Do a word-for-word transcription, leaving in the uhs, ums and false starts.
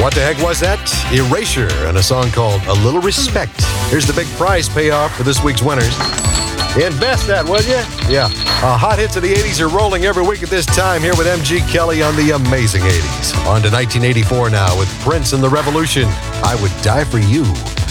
What the heck was that? Erasure and a song called A Little Respect. Here's the big prize payoff for this week's winners. Invest that, will you? Yeah. Uh, hot hits of the eighties are rolling every week at this time here with M G Kelly on the amazing eighties. On to nineteen eighty-four now with Prince and the Revolution. I Would Die For You.